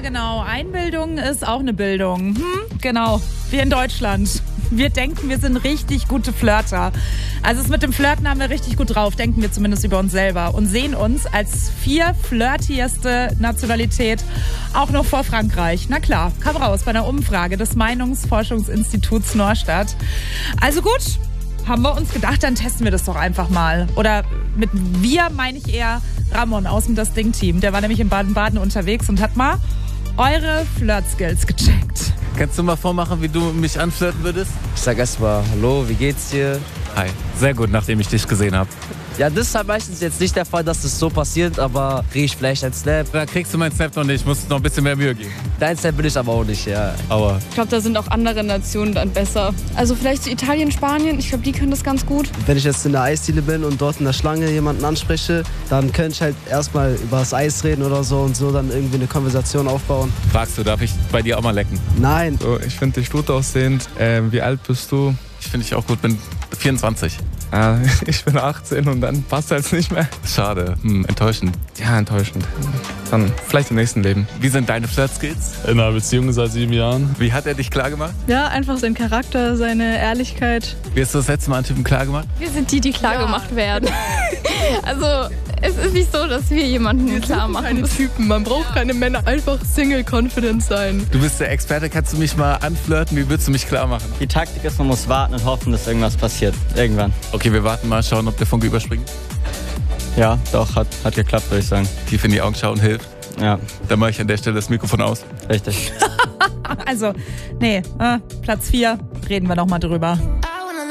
genau. Einbildung ist auch eine Bildung. Genau. Wir in Deutschland. Wir denken, wir sind richtig gute Flirter. Also es mit dem Flirten haben wir richtig gut drauf, denken wir zumindest über uns selber. Und sehen uns als 4 flirtierste Nationalität auch noch vor Frankreich. Na klar, kam raus bei einer Umfrage des Meinungsforschungsinstituts Norstadt. Also gut, haben wir uns gedacht, dann testen wir das doch einfach mal. Oder mit wir meine ich eher Ramon aus dem Das Ding-Team. Der war nämlich in Baden-Baden unterwegs und hat mal eure Flirt-Skills gecheckt. Kannst du mal vormachen, wie du mich anflirten würdest? Ich sag erstmal, hallo, wie geht's dir? Hi. Sehr gut, nachdem ich dich gesehen habe. Ja, das ist halt meistens jetzt nicht der Fall, dass das so passiert, aber krieg ich vielleicht einen Snap. Da kriegst du meinen Snap noch nicht, ich muss noch ein bisschen mehr Mühe geben. Dein Snap will ich aber auch nicht, ja. Aber ich glaube, da sind auch andere Nationen dann besser. Also vielleicht so Italien, Spanien, ich glaube, die können das ganz gut. Wenn ich jetzt in der Eisdiele bin und dort in der Schlange jemanden anspreche, dann könnte ich halt erstmal über das Eis reden oder so und so dann irgendwie eine Konversation aufbauen. fragst du, darf ich bei dir auch mal lecken? Nein. So, ich finde dich gut aussehend. Wie alt bist du? Ich finde dich auch gut, bin 24. Ich bin 18 und dann passt das nicht mehr. Schade, enttäuschend. Ja, enttäuschend. Dann vielleicht im nächsten Leben. Wie sind deine Flirt-Skills? In einer Beziehung seit 7 Jahren. Wie hat er dich klargemacht? Ja, einfach sein Charakter, seine Ehrlichkeit. Wie hast du das letzte Mal einen Typen klargemacht? Wir sind die klar gemacht werden. Also es ist nicht so, dass wir jemanden klar machen. Keine Typen, man braucht keine Männer, einfach Single-Confident sein. Du bist der Experte, kannst du mich mal anflirten? Wie würdest du mich klar machen? Die Taktik ist, man muss warten und hoffen, dass irgendwas passiert. Irgendwann. Okay, wir warten mal, schauen, ob der Funke überspringt. Ja, doch, hat geklappt, würde ich sagen. Tief in die Augen schauen hilft. Ja. Dann mache ich an der Stelle das Mikrofon aus. Richtig. Also, nee, Platz 4, reden wir noch mal drüber.